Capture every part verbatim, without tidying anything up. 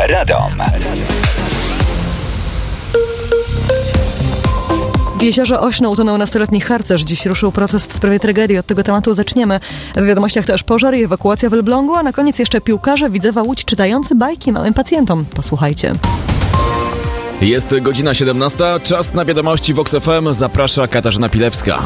Radom. W jeziorze Ośno utonął nastoletni harcerz. Dziś ruszył proces w sprawie tragedii. Od tego tematu zaczniemy. W wiadomościach też pożar i ewakuacja w Elblągu, a na koniec jeszcze piłkarze Widzewa Łódź czytający bajki małym pacjentom. Posłuchajcie. Jest godzina siedemnasta. Czas na wiadomości Vox F M. Zaprasza Katarzyna Pilewska.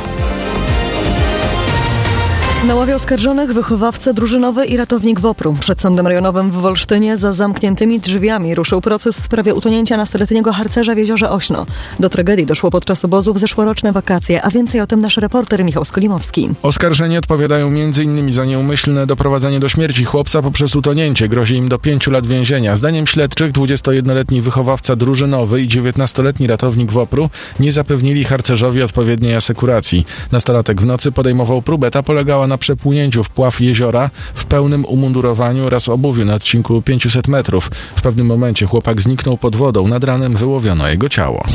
Na ławie oskarżonych wychowawca drużynowy i ratownik WOPR-u. Przed sądem rejonowym w Wolsztynie za zamkniętymi drzwiami ruszył proces w sprawie utonięcia nastoletniego harcerza w jeziorze Ośno. Do tragedii doszło podczas obozu w zeszłoroczne wakacje, a więcej o tym nasz reporter Michał Skolimowski. Oskarżeni odpowiadają między innymi za nieumyślne doprowadzenie do śmierci chłopca poprzez utonięcie. Grozi im do pięciu lat więzienia. Zdaniem śledczych dwudziestojednoletni wychowawca drużynowy i dziewiętnastoletni ratownik WOPR-u nie zapewnili harcerzowi odpowiedniej asekuracji. Nastolatek w nocy podejmował próbę. Ta polegała na na przepłynięciu w pław jeziora w pełnym umundurowaniu oraz obuwiu na odcinku pięciuset metrów. W pewnym momencie chłopak zniknął pod wodą. Nad ranem wyłowiono jego ciało.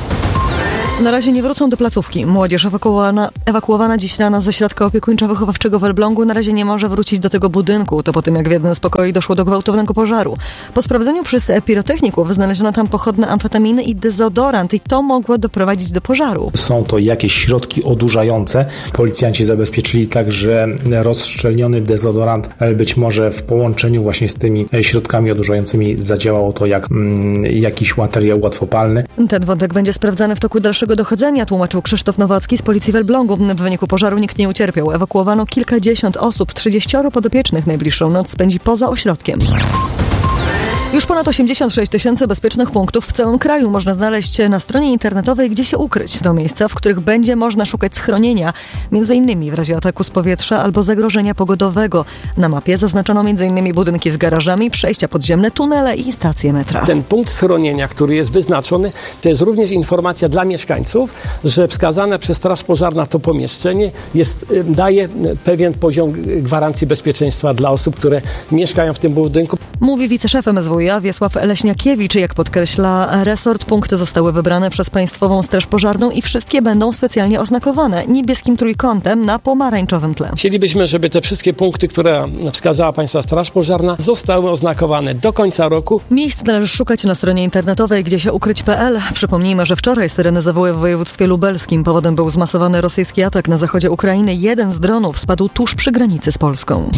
Na razie nie wrócą do placówki. Młodzież ewakuowana, ewakuowana dziś rano z ośrodka opiekuńczo-wychowawczego w Elblągu na razie nie może wrócić do tego budynku. To po tym, jak w jednym z pokoi doszło do gwałtownego pożaru. Po sprawdzeniu przez pirotechników znaleziono tam pochodne amfetaminy i dezodorant i to mogło doprowadzić do pożaru. Są to jakieś środki odurzające. Policjanci zabezpieczyli także rozszczelniony dezodorant. Być może w połączeniu właśnie z tymi środkami odurzającymi zadziałało to jak mm, jakiś materiał łatwopalny. Ten wątek będzie sprawdzany w toku dalszego dochodzenia, tłumaczył Krzysztof Nowacki z policji w Elblągu. W wyniku pożaru nikt nie ucierpiał. Ewakuowano kilkadziesiąt osób, trzydzieścioro podopiecznych najbliższą noc spędzi poza ośrodkiem. Już ponad osiemdziesiąt sześć tysięcy bezpiecznych punktów w całym kraju można znaleźć na stronie internetowej, gdzie się ukryć. To miejsca, w których będzie można szukać schronienia, między innymi w razie ataku z powietrza albo zagrożenia pogodowego. Na mapie zaznaczono między innymi budynki z garażami, przejścia podziemne, tunele i stacje metra. Ten punkt schronienia, który jest wyznaczony, to jest również informacja dla mieszkańców, że wskazane przez Straż Pożarna to pomieszczenie jest, daje pewien poziom gwarancji bezpieczeństwa dla osób, które mieszkają w tym budynku. Mówi wiceszef M S W J Wiesław Leśniakiewicz. Jak podkreśla resort, punkty zostały wybrane przez Państwową Straż Pożarną i wszystkie będą specjalnie oznakowane niebieskim trójkątem na pomarańczowym tle. Chcielibyśmy, żeby te wszystkie punkty, które wskazała Państwa Straż Pożarna, zostały oznakowane do końca roku. Miejsc należy szukać na stronie internetowej gdzie się ukryć kropka p l. Przypomnijmy, że wczoraj syreny zawoły w województwie lubelskim. Powodem był zmasowany rosyjski atak na zachodzie Ukrainy. Jeden z dronów spadł tuż przy granicy z Polską.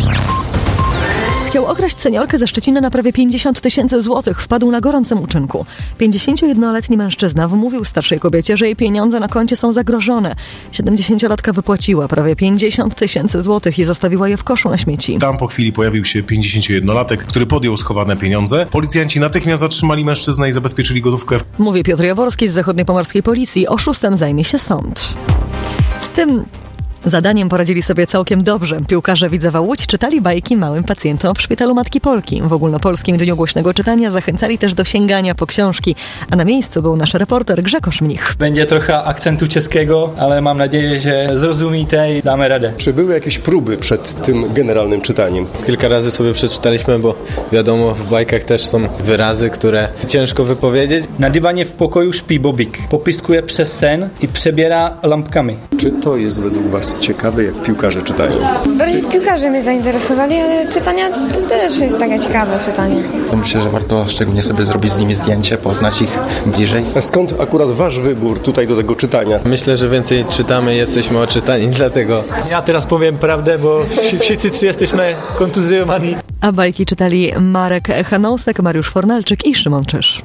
Chciał okraść seniorkę ze Szczecina na prawie pięćdziesiąt tysięcy złotych. Wpadł na gorącym uczynku. pięćdziesięciojednoletni mężczyzna wmówił starszej kobiecie, że jej pieniądze na koncie są zagrożone. siedemdziesięciolatka wypłaciła prawie pięćdziesiąt tysięcy złotych i zostawiła je w koszu na śmieci. Tam po chwili pojawił się pięćdziesięciojednolatek, który podjął schowane pieniądze. Policjanci natychmiast zatrzymali mężczyznę i zabezpieczyli gotówkę. Mówi Piotr Jaworski z zachodniopomorskiej policji. Oszustem zajmie się sąd. Z tym zadaniem poradzili sobie całkiem dobrze. Piłkarze Widzewa Łódź czytali bajki małym pacjentom w Szpitalu Matki Polki. W Ogólnopolskim Dniu Głośnego Czytania zachęcali też do sięgania po książki. A na miejscu był nasz reporter Grzegorz Mnich. Będzie trochę akcentu czeskiego, ale mam nadzieję, że zrozumiecie i damy radę. Czy były jakieś próby przed tym generalnym czytaniem? Kilka razy sobie przeczytaliśmy, bo wiadomo, w bajkach też są wyrazy, które ciężko wypowiedzieć. Na dywanie w pokoju śpi Bobik. Popiskuje przez sen i przebiera lampkami. Czy to jest według Was ciekawe, jak piłkarze czytają? Bardziej piłkarze mnie zainteresowali, ale czytania to też jest takie ciekawe czytanie. Myślę, że warto szczególnie sobie zrobić z nimi zdjęcie, poznać ich bliżej. A skąd akurat Wasz wybór tutaj do tego czytania? Myślę, że więcej czytamy, jesteśmy oczytani, dlatego... Ja teraz powiem prawdę, bo wszyscy trzy jesteśmy kontuzjowani. A bajki czytali Marek Chanousek, Mariusz Fornalczyk i Szymon Czyż.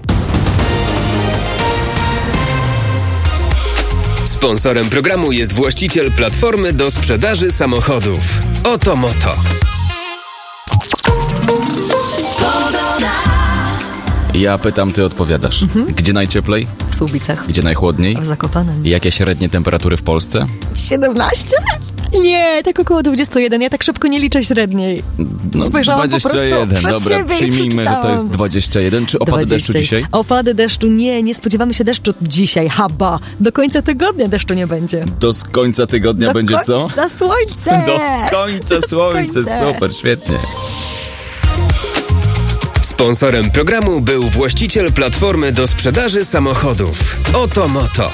Sponsorem programu jest właściciel platformy do sprzedaży samochodów. Oto Moto. Ja pytam, ty odpowiadasz. Mhm. Gdzie najcieplej? W Słubicach. Gdzie najchłodniej? W Zakopanem. Jakie średnie temperatury w Polsce? siedemnaście? Nie, tak około dwadzieścia jeden. Ja tak szybko nie liczę średniej. No, Spojrzałam dwadzieścia jeden. po prostu przed Dobra, siebie przyjmijmy, że to jest dwadzieścia jeden. Czy opady dwadzieścia deszczu dzisiaj? Opady deszczu nie, nie spodziewamy się deszczu dzisiaj. Haba, do końca tygodnia deszczu nie będzie. Do z końca tygodnia do będzie końca co? Do słońce! Do końca słońce, super, świetnie. Sponsorem programu był właściciel platformy do sprzedaży samochodów. Oto Moto.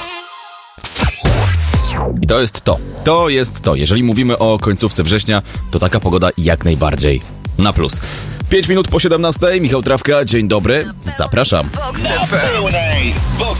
I to jest to. To jest to. Jeżeli mówimy o końcówce września, to taka pogoda jak najbardziej na plus. pięć minut po siedemnastej, Michał Trawka, dzień dobry, zapraszam. Na pełnej z Vox